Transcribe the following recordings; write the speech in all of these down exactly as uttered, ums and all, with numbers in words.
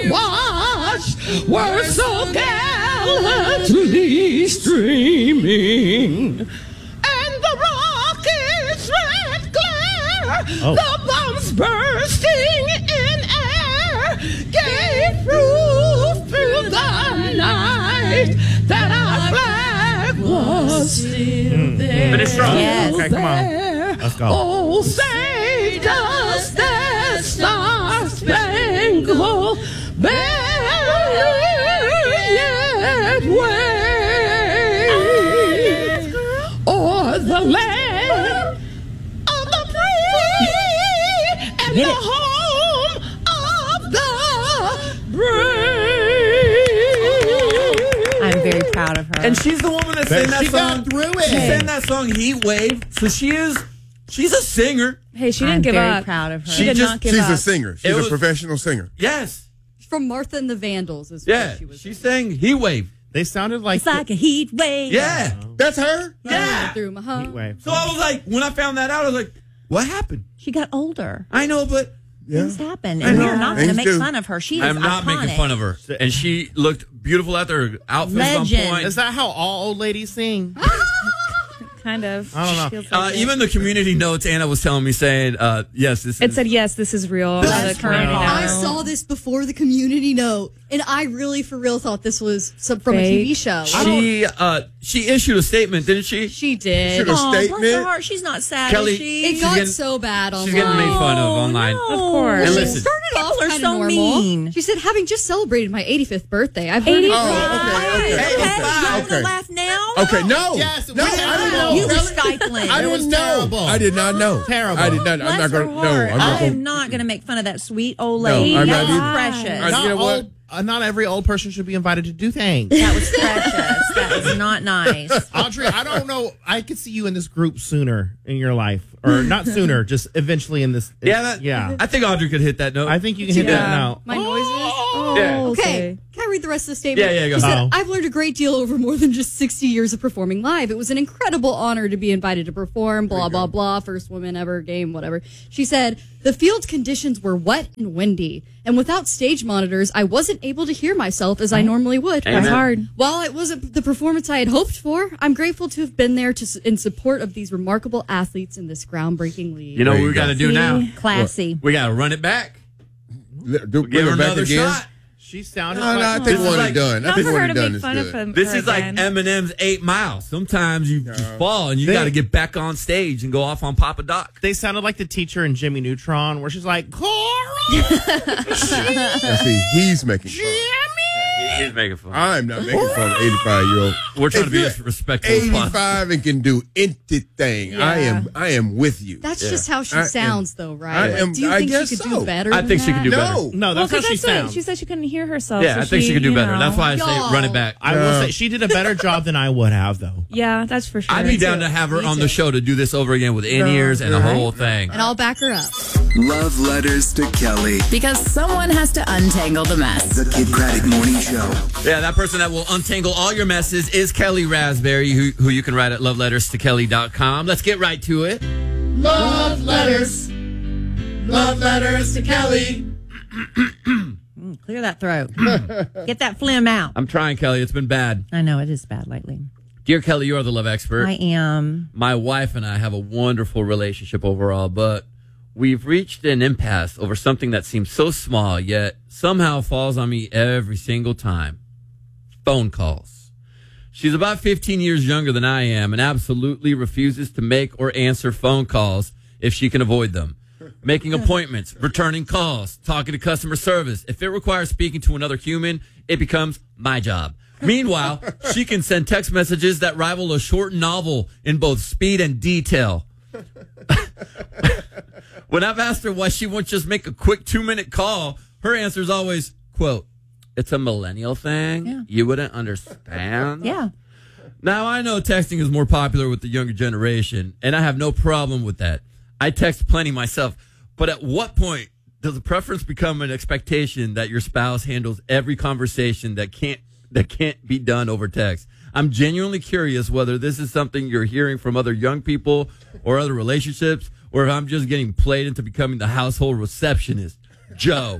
watched were so gallantly streaming. And the rocket's red glare, oh. the bombs bursting in air, gave proof through the night that our flag was still Mm. there. But it's strong. Yes. Okay, come on. Let's go. Oh, say does that star-spangled banner yet wave o'er the land of the free and the home of the brave? I'm very proud of her. And she's the woman that sang that she song. got through it. She sang that song Heat Wave. So she is, she's a singer. Hey, she didn't I'm give very up. proud of her. She, She did just- not give She's up. a singer. She's It a was- professional singer. Yes. From Martha and the Vandals is Yeah. what she was. She sang Heat Wave. They sounded like It's like a heat wave. Yeah. That's her? Yeah. Through my heat home. wave. So I was like, when I found that out, I was like, what happened? She got older. I know, but Yeah. Things happen, and we're not going to Things make do. fun of her. She is I'm not iconic. making fun of her. And she looked beautiful out there. Her outfit was on Legend. point. Is that how all old ladies sing? Kind of. I don't know. Feels like Uh, it. even the community notes, Anna was telling me, saying, uh, yes, this It is. said, yes, this is real. Bless The her community heart. I note. saw this before the community note, and I really, for real, thought this was some, from a T V Fake. show. She uh, she issued a statement, didn't she? She did. Should have- Aw, bless statement. her heart. She's not sad, Kelly- is she? It She's got getting- so bad online. She's getting made fun of online. No. Of course. And She listen. started off People are kind so of normal. mean. She said, having just celebrated my eighty-fifth birthday, I've learned eighty- Oh, okay, okay, Okay, okay. y'all okay. to laugh now? Okay, no. Yes, no, we I know. didn't know. You were Kelly. stifling. I It was didn't know. terrible. I did not know. Terrible. I did not. Bless I'm not her going to. No, heart. I'm I not am going not going to make fun of that sweet old No, lady. I'm that not was either. precious. I- Not, you know what? old, uh, not every old person should be invited to do things. That was precious. That was not nice. Audrey, I don't know. I could see you in this group sooner in your life, or not sooner, just eventually in this. Yeah, that, yeah. I think Audrey could hit that note. I think you can hit Yeah. that now. my noises. Oh, Yeah. Okay. Can I read the rest of the statement? Yeah, yeah, go. She said, Oh. I've learned a great deal over more than just sixty years of performing live. It was an incredible honor to be invited to perform, blah, blah, blah, first woman ever, game, whatever. She said, the field's conditions were wet and windy, and without stage monitors, I wasn't able to hear myself as I normally would. Amen. That's hard. While it wasn't the performance I had hoped for, I'm grateful to have been there to, in support of these remarkable athletes in this groundbreaking league. You know There what you we got to do See? now? Classy. We got to run it back. to do. Give her Bring it back another again. shot. She sounded No, no, I like think This is one like- and done. I Not think for one her and to done make is fun of good. him. This her is like again. Eminem's Eight Mile. Sometimes you just fall and you They- got to get back on stage and go off on Papa Doc. they sounded like the teacher in Jimmy Neutron, where she's like, Cora, Now, see, he's making fun. He's making fun. I'm not making fun of eighty-five year old. We're trying If to be you're as respectful as possible. eighty-five and can do anything. I am. I am with you. That's Yeah. just how she I am- sounds, though, right? I Like, am- do you I think she guess could so. do better? I than think she that? could do better. no. no, Well, that's how 'cause she that's what- sounds. she said she couldn't hear herself. Yeah, so I think she could do you better. know. That's why I say Y'all. run it back. I will say she did a better job than I would have, though. Yeah, that's for sure. I'd be down to have her Me on the too. show to do this over again with in-ears and the whole thing. And I'll back her up. Love letters to Kelly. Because someone has to untangle the mess. The Kid Craddock Morning Show. Yeah, that person that will untangle all your messes is Kelly Raspberry, who, who you can write at love letters to kelly dot com. Let's get right to it. Love letters. Love letters to Kelly. Mm, clear that throat. Get that phlegm out. I'm trying, Kelly. It's been bad. I know it is bad lately. Dear Kelly, you are the love expert. I am. My wife and I have a wonderful relationship overall, but we've reached an impasse over something that seems so small, yet somehow falls on me every single time. Phone calls. She's about fifteen years younger than I am and absolutely refuses to make or answer phone calls if she can avoid them. Making appointments, returning calls, talking to customer service. If it requires speaking to another human, it becomes my job. Meanwhile, she can send text messages that rival a short novel in both speed and detail. When I've asked her why she won't just make a quick two-minute call, her answer is always, quote, it's a millennial thing. Yeah. You wouldn't understand. Yeah. Now, I know texting is more popular with the younger generation, and I have no problem with that. I text plenty myself. But at what point does a preference become an expectation that your spouse handles every conversation that can't that can't be done over text? I'm genuinely curious whether this is something you're hearing from other young people or other relationships, or if I'm just getting played into becoming the household receptionist. Joe.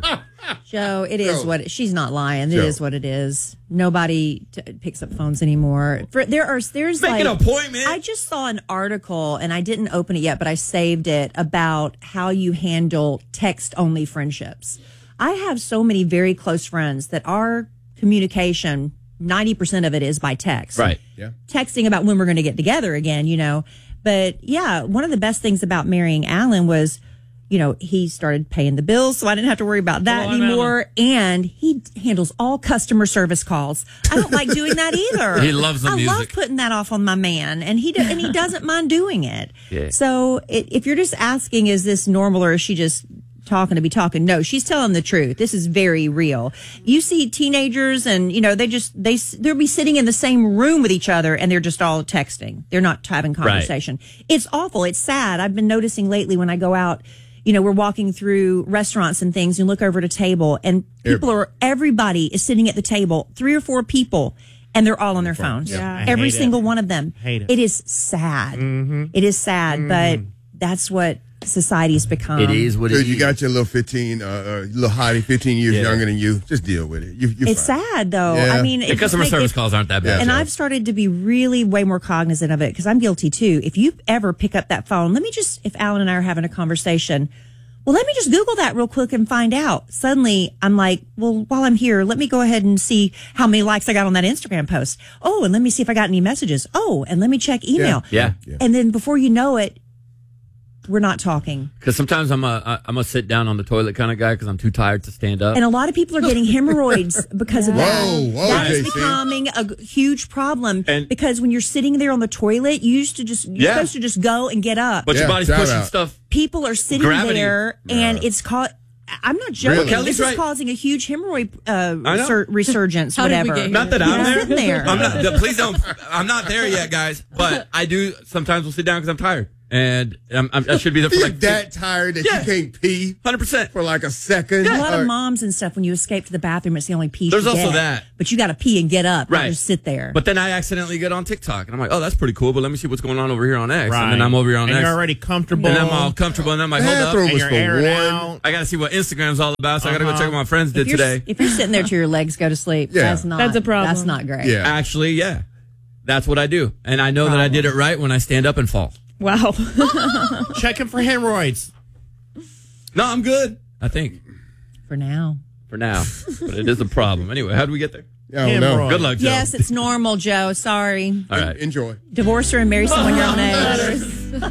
Joe, it is Joe. what she's not lying. It Joe. is what it is. Nobody t- picks up phones anymore. For there are there's Make like an appointment. I just saw an article and I didn't open it yet, but I saved it about how you handle text only friendships. I have so many very close friends that our communication ninety percent of it is by text. Right. Yeah. Texting about when we're going to get together again, you know. But yeah, one of the best things about marrying Alan was, you know, he started paying the bills, so I didn't have to worry about that Come on, anymore. And he handles all customer service calls. I don't like doing that either. He loves the I music. love putting that off on my man, and he do, and he doesn't mind doing it. Yeah. So it, if you're just asking, is this normal or is she just talking to be talking? No, she's telling the truth. This is very real. You see teenagers and, you know, they just, they, they'll be sitting in the same room with each other and they're just all texting. They're not having conversation. Right. It's awful. It's sad. I've been noticing lately when I go out, you know, we're walking through restaurants and things and look over at a table and people are, everybody is sitting at the table, three or four people, and they're all on their phones. Yeah. Every hate single it. one of them. Hate it. It is sad. Mm-hmm. It is sad, Mm-hmm. but that's what society's become. It is what it Dude, is. you got your little fifteen, uh, uh, little hottie, fifteen years Yeah. younger than you. Just deal with it. You, you're It's fine. sad though. Yeah. I mean, The it just customer make- service it- calls aren't that bad. And Joe. I've started to be really way more cognizant of it because I'm guilty too. If you ever pick up that phone, let me just, if Alan and I are having a conversation, well, let me just Google that real quick and find out. Suddenly I'm like, well, while I'm here, let me go ahead and see how many likes I got on that Instagram post. Oh, and let me see if I got any messages. Oh, and let me check email. Yeah. Yeah. And then before you know it, we're not talking. Because sometimes I'm a I'm a sit down on the toilet kind of guy because I'm too tired to stand up. And a lot of people are getting hemorrhoids because of that. Whoa, whoa, that is J C. becoming a g- huge problem And- because when you're sitting there on the toilet, you used to just you're Yeah. supposed to just go and get up. but Yeah, your body's shout pushing out. stuff. People are sitting Gravity. there, and Yeah. it's caught. I'm not joking. Really? Kelly's This is right. causing a huge hemorrhoid uh, I know. sur- resurgence. How did we whatever. get here? Not that You're I'm there. sitting there. I'm not. th- Please don't. I'm not there yet, guys. But I do sometimes will sit down because I'm tired, and I'm, I'm, I should be there for You're like that tired that Yeah. you can't pee hundred percent. for like a second. A lot Or- of moms and stuff, when you escape to the bathroom, it's the only pee There's you also get. that. But you got to pee and get up, not Right. just sit there. But then I accidentally get on TikTok, and I'm like, oh, that's pretty cool. But let me see what's going on over here on X, Right. and then I'm over here on and X, you're already comfortable. and I'm all comfortable, and I'm like, hold up, Bathroom and was you're for airing one. out. I got to see what Instagram's all about. So I got to go Uh-huh. check what my friends did if you're, today. if you're sitting there till your legs go to sleep, Yeah. that's not That's a problem. That's not great. Yeah. Actually, yeah, that's what I do, and I know that I did it right when I stand up and fall. Wow. Checking for hemorrhoids. No, I'm good. I think For now. for now, but it is a problem. Anyway, how do we get there? I don't know. Hemorrhoid. Good luck, Joe. Yes, it's normal, Joe. Sorry. All right. Enjoy. Divorce her and marry someone your own age.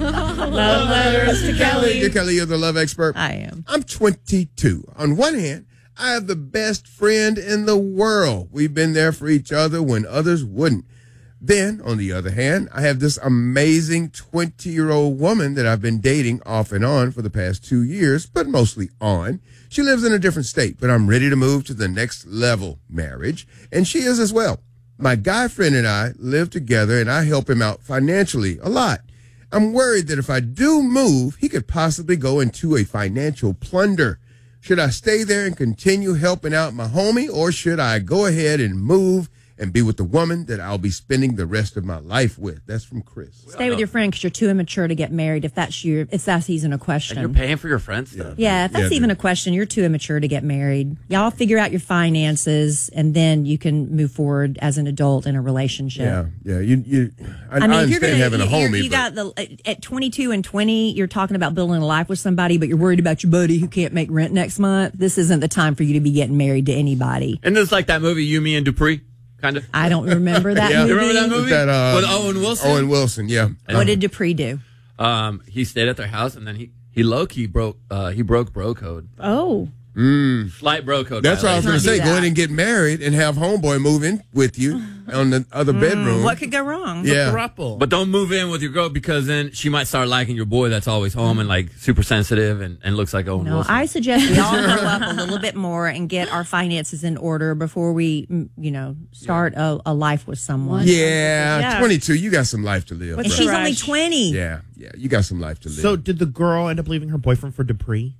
Love letters to Kelly. Dear Kelly, you're the love expert. I am. I'm twenty-two. On one hand, I have the best friend in the world. We've been there for each other when others wouldn't. Then, on the other hand, I have this amazing twenty-year-old woman that I've been dating off and on for the past two years, but mostly on. She lives in a different state, but I'm ready to move to the next level marriage, and she is as well. My guy friend and I live together, and I help him out financially a lot. I'm worried that if I do move, he could possibly go into a financial plunder. Should I stay there and continue helping out my homie, or should I go ahead and move and be with the woman that I'll be spending the rest of my life with? That's from Chris. Stay with your friend because you're too immature to get married. If that's your, if that's even a And you're question. paying for your friends stuff. Yeah, if that's Yeah, even dude. a question, you're too immature to get married. Y'all figure out your finances, and then you can move forward as an adult in a relationship. Yeah, yeah. You, you. I, I mean, I if you're understand gonna, having a you're- homie, you but got the at twenty-two and twenty, you're talking about building a life with somebody, but you're worried about your buddy who can't make rent next month. This isn't the time for you to be getting married to anybody. And it's like that movie, You, Me, and Dupree, kind of. I don't remember that Yeah. movie. You remember that movie? That, uh, With Owen Wilson? Owen Wilson, yeah. What did Dupree do? Um, he stayed at their house, and then he, he low-key broke, uh, he broke bro code. Oh. Slight bro code. That's what I was going to Not say. do Go that. ahead and get married and have homeboy move in with you on the other bedroom. What could go wrong? Yeah. Thruple. But don't move in with your girl because then she might start liking your boy that's always home and like super sensitive and, and looks like Owen No, Wilson. I suggest we all grow up a little bit more and get our finances in order before we, mm, you know, start a, a life with someone. Yeah, Yeah. twenty-two. You got some life to live. What's And bro. she's Rush. only twenty. Yeah, yeah. You got some life to live. So did the girl end up leaving her boyfriend for Dupree?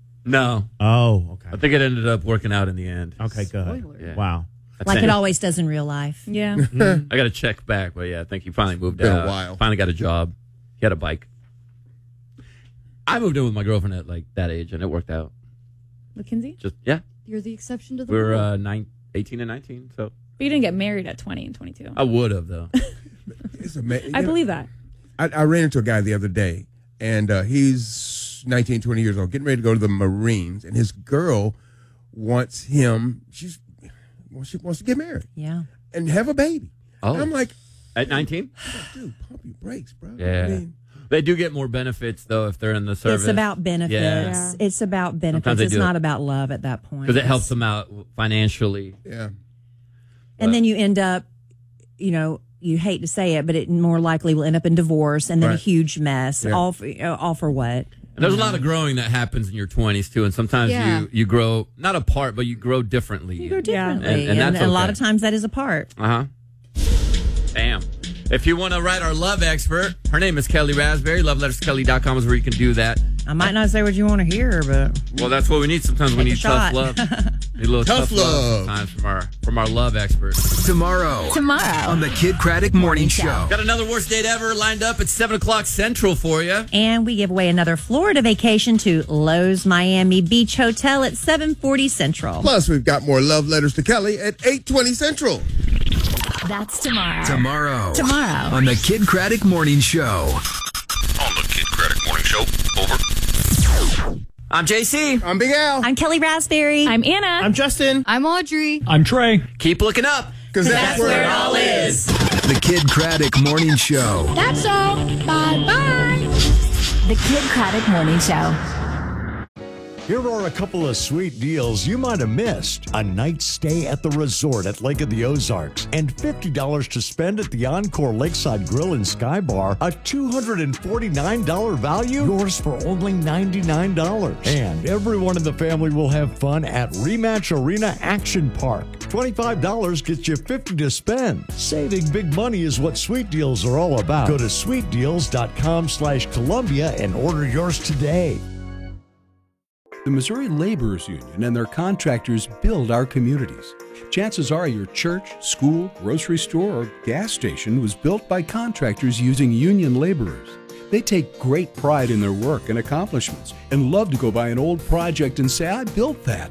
no, Oh, okay. I think it ended up working out in the end. Okay, good. Yeah. Wow. That's Like it it. always does in real life. Yeah. I got to check back, but yeah, I think he finally moved Been a out. while. Finally got a job. He had a bike. I moved in with my girlfriend at like that age, and it worked out. Mackenzie? Just yeah, You're the exception to the We're rule. uh, nine, eighteen and nineteen, so. But you didn't get married at twenty and twenty-two. I would have, though. It's ama- I you know, believe that. I, I ran into a guy the other day, and uh, he's nineteen, twenty years old, getting ready to go to the Marines, and his girl wants him, she's, well, she wants to get married Yeah. and have a baby. Oh. And I'm like, At nineteen? dude, pump your brakes, bro. Yeah. I mean, They do get more benefits, though, if they're in the service. It's about benefits. Yeah. It's about benefits. Sometimes they It's do not it. about love at that point. Because it helps them out financially. yeah. And then you end up, you know, you hate to say it, but it more likely will end up in divorce and then a Right. huge mess. Yeah. All for, you know, all for what? And there's a lot of growing that happens in your twenties, too. And sometimes Yeah. you, you grow, not apart, but you grow differently. You go Yeah. differently. And- and that's a lot okay. of times that is a part. Uh huh. Damn. If you want to write our love expert, her name is Kelly Raspberry. love letters kelly dot com is where you can do that. I might not say what you want to hear, but Well, that's what we need. Sometimes we Take a need tough shot. love. Need a little Tough tough, love. love. sometimes from our from our love expert. Tomorrow. Tomorrow. On the Kid Craddock Morning Show. Got another worst date ever lined up at seven o'clock Central for you. and we give away another Florida vacation to Lowe's Miami Beach Hotel at seven forty Central. Plus, we've got more love letters to Kelly at eight twenty Central. That's tomorrow. Tomorrow. Tomorrow. On the Kid Craddock Morning Show. On the Kid Craddock Morning Show. Over. I'm J C. I'm Big Al. I'm Kelly Raspberry. I'm Anna. I'm Justin. I'm Audrey. I'm Trey. Keep looking up. Because that's, where it all is. The Kid Craddock Morning Show. That's all. Bye-bye. The Kid Craddock Morning Show. Here are a couple of sweet deals you might have missed. A night stay at the resort at Lake of the Ozarks and fifty dollars to spend at the Encore Lakeside Grill and Sky Bar. A two hundred forty-nine dollars value, yours for only ninety-nine dollars. And everyone in the family will have fun at Rematch Arena Action Park. twenty-five dollars gets you fifty dollars to spend. Saving big money is what Sweet Deals are all about. Go to sweet deals dot com slash Columbia and order yours today. The Missouri Laborers Union and their contractors build our communities. Chances are your church, school, grocery store, or gas station was built by contractors using union laborers. They take great pride in their work and accomplishments and love to go by an old project and say, I built that.